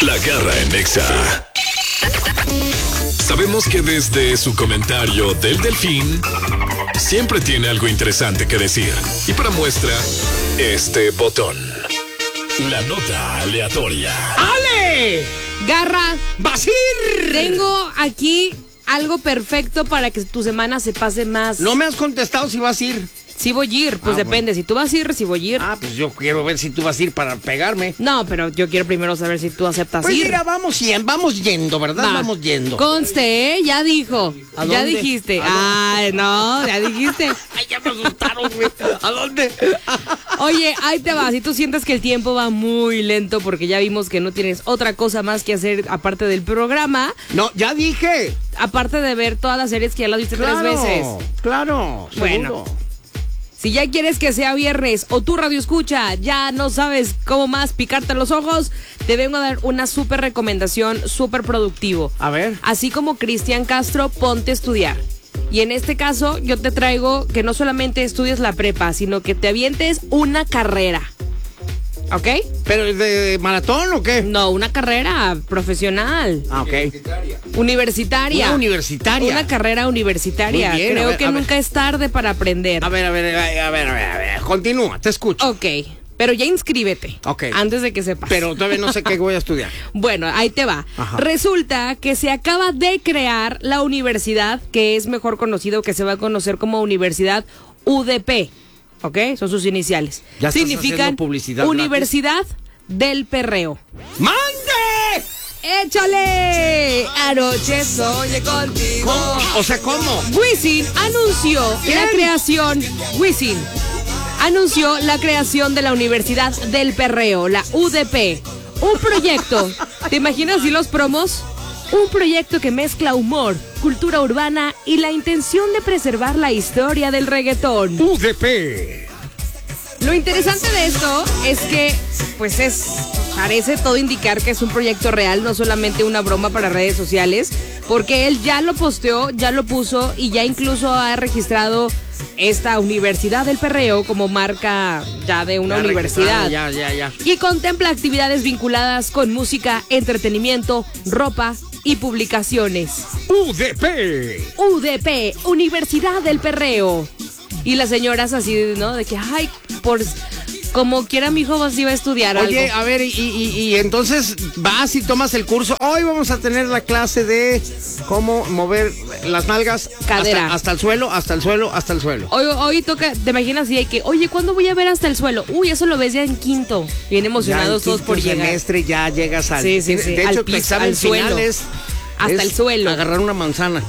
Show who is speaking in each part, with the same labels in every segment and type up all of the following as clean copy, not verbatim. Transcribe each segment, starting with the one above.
Speaker 1: La Garra en Nexa. Sabemos que desde su comentario del Delfín siempre tiene algo interesante que decir. Y para muestra, este botón. La nota aleatoria.
Speaker 2: ¡Ale!
Speaker 3: Garra,
Speaker 2: ¡Basir!
Speaker 3: tengo aquí algo perfecto para que tu semana se pase más.
Speaker 2: No me has contestado si vas a ir.
Speaker 3: Sí voy a ir, pues depende.
Speaker 2: Bueno.
Speaker 3: Si tú vas a ir, sí voy a ir.
Speaker 2: Ah, pues yo quiero ver si tú vas a ir para pegarme.
Speaker 3: No, pero yo quiero primero saber si tú aceptas
Speaker 2: Pues
Speaker 3: ir.
Speaker 2: mira, vamos yendo, ¿verdad?
Speaker 3: Va.
Speaker 2: Vamos yendo.
Speaker 3: Conste, ¿eh? Ya dijo.
Speaker 2: ¿A
Speaker 3: Ya
Speaker 2: dónde?
Speaker 3: dijiste.
Speaker 2: ¿A dónde?
Speaker 3: Ay, no, ya dijiste.
Speaker 2: Ay, ya me asustaron, güey. ¿A dónde?
Speaker 3: Oye, ahí te va. Si tú sientes que el tiempo va muy lento porque ya vimos que no tienes otra cosa más que hacer aparte del programa,
Speaker 2: No, ya dije.
Speaker 3: aparte de ver todas las series que ya las viste 3 veces.
Speaker 2: Claro,
Speaker 3: Bueno.
Speaker 2: seguro.
Speaker 3: Si ya quieres que sea viernes o tu radio escucha, ya no sabes cómo más picarte los ojos, te vengo a dar una súper recomendación, súper productivo.
Speaker 2: A ver.
Speaker 3: Así como Cristian Castro, ponte a estudiar. Y en este caso, yo te traigo que no solamente estudies la prepa, sino que te avientes una carrera. ¿Ok?
Speaker 2: ¿Pero de maratón o qué?
Speaker 3: No, una carrera profesional,
Speaker 2: Ah, ok.
Speaker 3: universitaria.
Speaker 2: Una universitaria.
Speaker 3: Una carrera universitaria.
Speaker 2: Muy bien, a
Speaker 3: Creo
Speaker 2: ver,
Speaker 3: que
Speaker 2: a ver.
Speaker 3: nunca es tarde para aprender.
Speaker 2: A ver. Continúa, te escucho.
Speaker 3: Ok, pero ya inscríbete.
Speaker 2: Ok.
Speaker 3: Antes de que sepas.
Speaker 2: Pero todavía no sé qué voy a estudiar.
Speaker 3: Bueno, ahí te va.
Speaker 2: Ajá.
Speaker 3: Resulta que se acaba de crear la universidad, que es mejor conocido, que se va a conocer como Universidad UDP. ¿Ok? Son sus iniciales.
Speaker 2: Ya estás
Speaker 3: Significan
Speaker 2: haciendo publicidad
Speaker 3: Universidad del Perreo.
Speaker 2: ¡Mande!
Speaker 3: ¡Échale! Anoche soñé contigo.
Speaker 2: ¿Cómo? O sea, ¿cómo?
Speaker 3: Wisin anunció la creación. Wisin anunció la creación de la Universidad del Perreo, la UDP. Un proyecto. ¿Te imaginas así los promos? Un proyecto que mezcla humor, cultura urbana y la intención de preservar la historia del reggaetón.
Speaker 2: UDP.
Speaker 3: Lo interesante de esto es que, pues parece todo indicar que es un proyecto real, no solamente una broma para redes sociales, porque él ya lo posteó, ya lo puso y ya incluso ha registrado esta Universidad del Perreo como marca ya de una universidad.
Speaker 2: Ya.
Speaker 3: Y contempla actividades vinculadas con música, entretenimiento, ropa y publicaciones.
Speaker 2: UDP.
Speaker 3: UDP, Universidad del Perreo. Y las señoras así, ¿no? De que, ay, por como quiera mi hijo así va a estudiar
Speaker 2: Oye,
Speaker 3: algo.
Speaker 2: a ver, y entonces vas y tomas el curso. Hoy vamos a tener la clase de cómo mover las nalgas.
Speaker 3: Cadera.
Speaker 2: Hasta el suelo.
Speaker 3: Hoy toca, te imaginas así de que, oye, ¿cuándo voy a ver hasta el suelo? Uy, eso lo ves ya en quinto. Bien emocionados todos por llegar.
Speaker 2: semestre ya llegas al...
Speaker 3: Sí.
Speaker 2: De
Speaker 3: al
Speaker 2: hecho, tu
Speaker 3: piso,
Speaker 2: examen
Speaker 3: al
Speaker 2: final
Speaker 3: suelo. Hasta el suelo.
Speaker 2: Agarrar una manzana.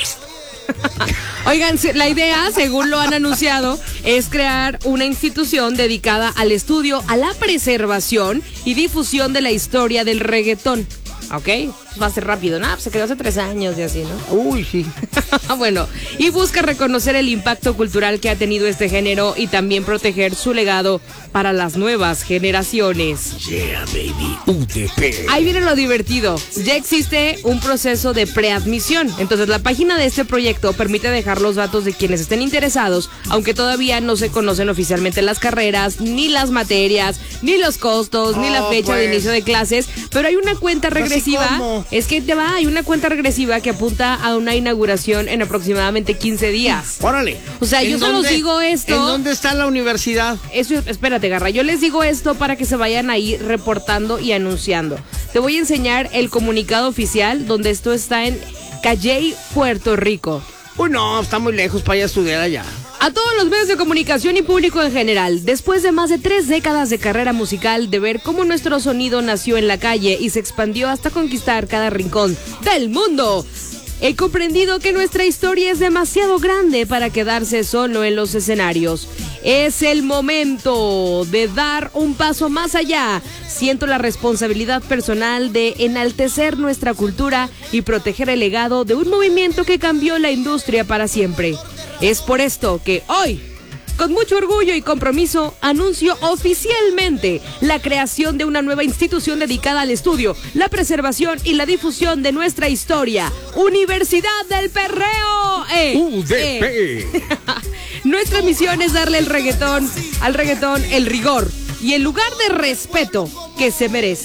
Speaker 3: Oigan, la idea, según lo han anunciado, es crear una institución dedicada al estudio, a la preservación y difusión de la historia del reggaetón. ¿Ok? Va a ser rápido, ¿no? Se creó hace 3 años y así, ¿no?
Speaker 2: Uy, sí.
Speaker 3: Bueno, y busca reconocer el impacto cultural que ha tenido este género y también proteger su legado para las nuevas generaciones.
Speaker 2: Yeah, baby. UDP.
Speaker 3: Ahí viene lo divertido. Ya existe un proceso de preadmisión. Entonces, la página de este proyecto permite dejar los datos de quienes estén interesados, aunque todavía no se conocen oficialmente las carreras, ni las materias, ni los costos, ni la fecha de inicio de clases, pero hay una cuenta regresiva.
Speaker 2: ¿Cómo?
Speaker 3: Es que hay una cuenta regresiva que apunta a una inauguración en aproximadamente 15 días.
Speaker 2: Órale.
Speaker 3: O sea, yo solo digo esto.
Speaker 2: ¿En dónde está la universidad?
Speaker 3: Eso, espérate, Garra, yo les digo esto para que se vayan ahí reportando y anunciando. Te voy a enseñar el comunicado oficial donde esto está en Calley, Puerto Rico.
Speaker 2: Uy, no, está muy lejos para ir a estudiar allá.
Speaker 3: A todos los medios de comunicación y público en general, después de más de 3 décadas de carrera musical, de ver cómo nuestro sonido nació en la calle y se expandió hasta conquistar cada rincón del mundo, he comprendido que nuestra historia es demasiado grande para quedarse solo en los escenarios. Es el momento de dar un paso más allá. Siento la responsabilidad personal de enaltecer nuestra cultura y proteger el legado de un movimiento que cambió la industria para siempre. Es por esto que hoy, con mucho orgullo y compromiso, anuncio oficialmente la creación de una nueva institución dedicada al estudio, la preservación y la difusión de nuestra historia. Universidad del Perreo.
Speaker 2: UDP.
Speaker 3: Nuestra misión es darle al reggaetón el rigor y el lugar de respeto que se merece.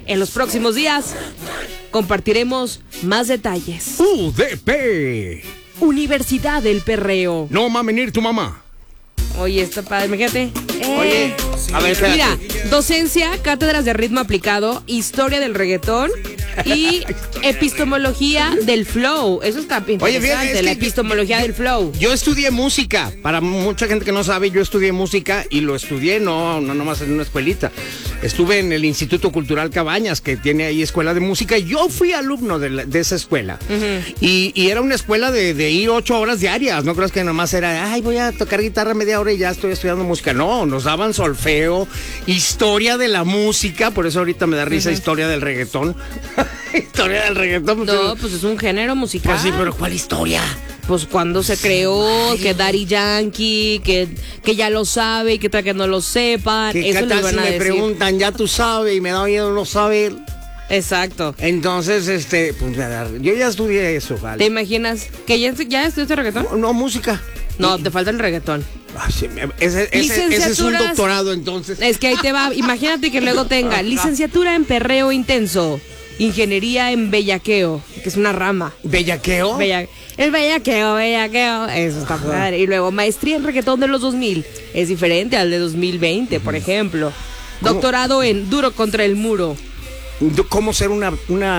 Speaker 3: En los próximos días compartiremos más detalles.
Speaker 2: UDP.
Speaker 3: Universidad del Perreo.
Speaker 2: No va a venir tu mamá.
Speaker 3: Oye, está padre, imagínate.
Speaker 2: Oye, a ver, espérate.
Speaker 3: Mira, docencia, cátedras de ritmo aplicado, historia del reggaetón y epistemología del flow. Eso está interesante,
Speaker 2: fíjate,
Speaker 3: la epistemología del flow.
Speaker 2: Yo estudié música. Para mucha gente que no sabe, yo estudié música y lo estudié no nomás en una escuelita. Estuve en el Instituto Cultural Cabañas, que tiene ahí escuela de música. Yo fui alumno de esa escuela. Y era una escuela de ir 8 horas diarias. No creas que nomás era, ay, voy a tocar guitarra media hora y ya estoy estudiando música. No, nos daban solfeo, historia de la música. Por eso ahorita me da risa historia del reggaetón. Historia del reggaetón.
Speaker 3: No, pues es un género musical.
Speaker 2: Pues sí, pero ¿cuál historia?
Speaker 3: Pues cuando se creó, que Daddy Yankee, que ya lo sabe y que tal que no lo sepan.
Speaker 2: Que
Speaker 3: eso les van
Speaker 2: si
Speaker 3: a
Speaker 2: me
Speaker 3: decir.
Speaker 2: preguntan, ya tú sabes, y me da miedo no saber.
Speaker 3: Exacto.
Speaker 2: Entonces, pues yo ya estudié eso, ¿vale?
Speaker 3: ¿Te imaginas que ya estudiaste reggaetón?
Speaker 2: No, música.
Speaker 3: No, te falta el reggaetón.
Speaker 2: Ay, sí, ese es un doctorado, entonces.
Speaker 3: Es que ahí te va. Imagínate que luego tenga licenciatura en perreo intenso, ingeniería en bellaqueo, que es una rama.
Speaker 2: ¿Bellaqueo?
Speaker 3: El bellaqueo. Eso está padre. Y luego maestría en reggaetón de los 2000. Es diferente al de 2020, por ejemplo.
Speaker 2: ¿Cómo?
Speaker 3: Doctorado en duro contra el muro.
Speaker 2: ¿Cómo ser una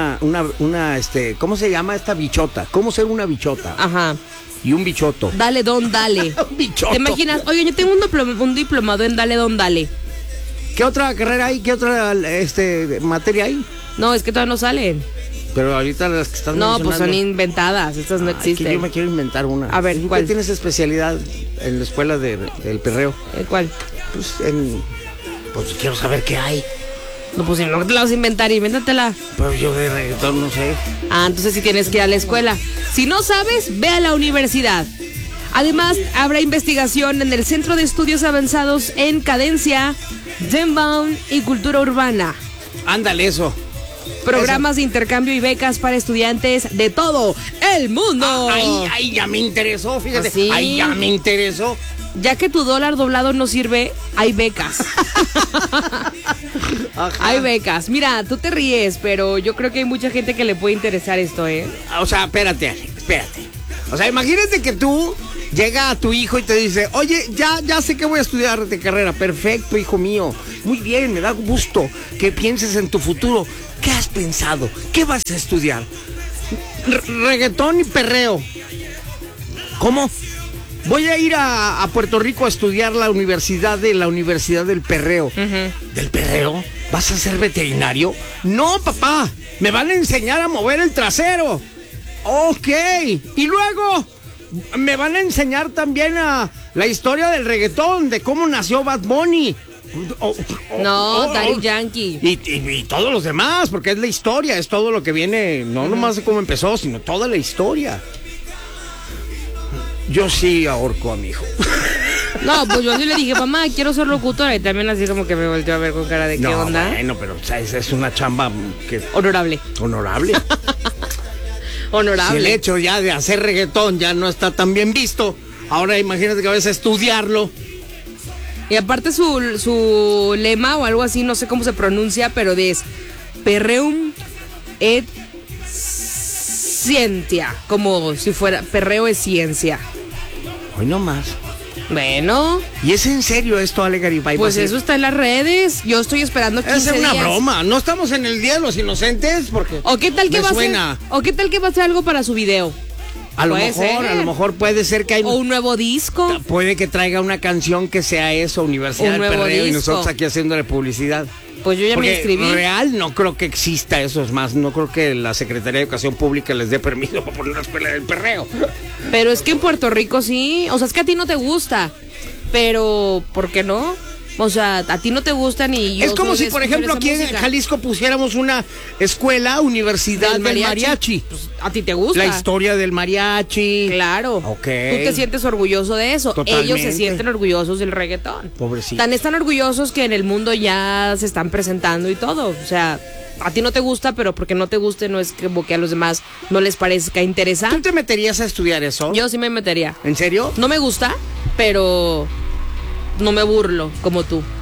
Speaker 2: ¿cómo se llama esta bichota? ¿Cómo ser una bichota?
Speaker 3: Ajá.
Speaker 2: Y un bichoto.
Speaker 3: Dale, don, dale.
Speaker 2: Un bichoto.
Speaker 3: ¿Te imaginas? Oye, yo tengo un diplomado en dale, don, dale.
Speaker 2: ¿Qué otra carrera hay? ¿Qué otra materia hay?
Speaker 3: No, es que todavía no salen.
Speaker 2: Pero ahorita las que están
Speaker 3: No, pues son
Speaker 2: mencionando.
Speaker 3: inventadas. Estas no
Speaker 2: Ay,
Speaker 3: existen.
Speaker 2: que yo me quiero inventar una.
Speaker 3: A ver,
Speaker 2: ¿Qué
Speaker 3: ¿cuál?
Speaker 2: tienes especialidad en la escuela del perreo?
Speaker 3: ¿Cuál?
Speaker 2: Pues pues quiero saber qué hay.
Speaker 3: No, pues si no te la vas a inventar, invéntatela.
Speaker 2: Pero yo de reggaetón no sé.
Speaker 3: Ah, entonces sí tienes que ir a la escuela. Si no sabes, ve a la universidad. Además, habrá investigación en el Centro de Estudios Avanzados en Cadencia, Dembound y Cultura Urbana.
Speaker 2: Ándale, eso.
Speaker 3: Programas de intercambio y becas para estudiantes de todo el mundo.
Speaker 2: Ay, ya me interesó, fíjate.
Speaker 3: ¿Ah, sí?
Speaker 2: Ay, ya me interesó.
Speaker 3: Ya que tu dólar doblado no sirve, hay becas.
Speaker 2: Ajá.
Speaker 3: Hay becas. Mira, tú te ríes, pero yo creo que hay mucha gente que le puede interesar esto, ¿eh?
Speaker 2: O sea, espérate. O sea, imagínate que tú llega a tu hijo y te dice, oye, ya sé que voy a estudiar de carrera. Perfecto, hijo mío. Muy bien, me da gusto que pienses en tu futuro. ¿Qué has pensado? ¿Qué vas a estudiar? Reggaetón y perreo. ¿Cómo? Voy a ir a Puerto Rico a estudiar la Universidad del Perreo. ¿Del perreo? ¿Vas a ser veterinario? No, papá. Me van a enseñar a mover el trasero. Ok. Y luego me van a enseñar también a la historia del reggaetón, de cómo nació Bad Bunny.
Speaker 3: Daddy Yankee.
Speaker 2: Y todos los demás, porque es la historia, es todo lo que viene, no nomás de cómo empezó, sino toda la historia. Yo sí ahorco a mi hijo.
Speaker 3: No, pues yo sí le dije, mamá, quiero ser locutora. Y también así como que me volteó a ver con cara de qué onda.
Speaker 2: Bueno, pero o sea, es una chamba que...
Speaker 3: Honorable.
Speaker 2: Honorable.
Speaker 3: Honorable.
Speaker 2: Si el hecho ya de hacer reggaetón ya no está tan bien visto, ahora imagínate que vas a estudiarlo.
Speaker 3: Y aparte su lema o algo así, no sé cómo se pronuncia, pero es Perreum et Scientia. Como si fuera perreo es ciencia.
Speaker 2: Hoy no más.
Speaker 3: Bueno.
Speaker 2: ¿Y es en serio esto, Ale Garibay?
Speaker 3: Pues eso está en las redes. Yo estoy esperando 15
Speaker 2: días. Es una
Speaker 3: días.
Speaker 2: broma. No estamos en el Día de los Inocentes porque...
Speaker 3: ¿O qué tal que va a ser? ¿O qué tal que va a ser algo para su video?
Speaker 2: A lo mejor puede ser que hay...
Speaker 3: O un nuevo disco.
Speaker 2: Puede que traiga una canción que sea eso, Universidad del Perreo, disco. Y nosotros aquí haciéndole publicidad.
Speaker 3: Pues yo ya me inscribí.
Speaker 2: Real no creo que exista eso, es más, no creo que la Secretaría de Educación Pública les dé permiso para poner una escuela del perreo.
Speaker 3: Pero es que en Puerto Rico sí, o sea, es que a ti no te gusta, pero ¿por qué no? O sea, a ti no te gustan y yo...
Speaker 2: Es como si, por ejemplo, aquí en Jalisco pusiéramos una escuela, Universidad del Mariachi.
Speaker 3: Pues, ¿a ti te gusta?
Speaker 2: La historia del mariachi.
Speaker 3: Claro.
Speaker 2: Ok.
Speaker 3: Tú te sientes orgulloso de eso.
Speaker 2: Totalmente.
Speaker 3: Ellos se sienten orgullosos del reggaetón.
Speaker 2: Pobrecito.
Speaker 3: Tan están orgullosos que en el mundo ya se están presentando y todo. O sea, a ti no te gusta, pero porque no te guste no es como que a los demás no les parezca interesante.
Speaker 2: ¿Tú te meterías a estudiar eso?
Speaker 3: Yo sí me metería.
Speaker 2: ¿En serio?
Speaker 3: No me gusta, pero... no me burlo como tú.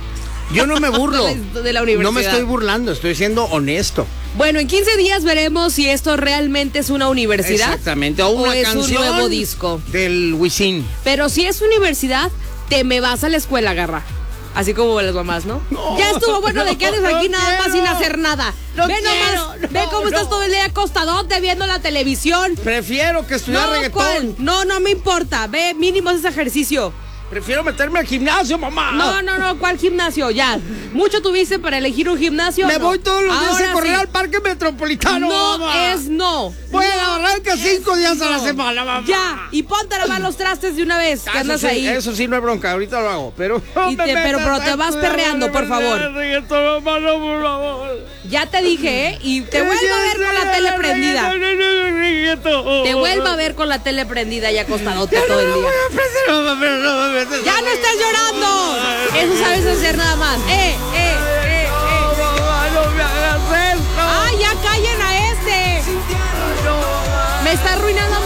Speaker 2: Yo no me burlo.
Speaker 3: De la universidad.
Speaker 2: No me estoy burlando, estoy siendo honesto.
Speaker 3: Bueno, en 15 días veremos si esto realmente es una universidad.
Speaker 2: Exactamente, o una
Speaker 3: es
Speaker 2: canción
Speaker 3: un nuevo disco.
Speaker 2: Del Wisin.
Speaker 3: Pero si es universidad, te me vas a la escuela, garra. Así como las mamás, ¿no? Ya estuvo bueno de que andes aquí nada más sin hacer nada. Ve nomás, ve cómo estás todo el día acostadote viendo la televisión.
Speaker 2: Prefiero que estudiar reggaetón.
Speaker 3: ¿Cuál? No me importa. Ve, mínimo ese ejercicio.
Speaker 2: Prefiero meterme al gimnasio, mamá.
Speaker 3: No, ¿cuál gimnasio? Ya. ¿Mucho tuviste para elegir un gimnasio?
Speaker 2: Me voy todos los días
Speaker 3: Ahora
Speaker 2: a correr
Speaker 3: sí.
Speaker 2: al parque metropolitano,
Speaker 3: No
Speaker 2: mamá.
Speaker 3: es no.
Speaker 2: Voy a la barranca 5 días a la
Speaker 3: no.
Speaker 2: semana, mamá.
Speaker 3: Ya, y ponte a lavar los trastes de una vez, que andas
Speaker 2: sí,
Speaker 3: ahí.
Speaker 2: Eso sí, no hay bronca, ahorita lo hago, pero...
Speaker 3: Pero te vas perreando, por favor. Ya te dije, y te vuelvo a ver con la tele prendida. Te vuelvo a ver con la tele prendida y acostadote todo el día. ¡Ya no estés llorando! Eso sabes hacer nada más. ¡Ah, ya callen a este! Me está arruinando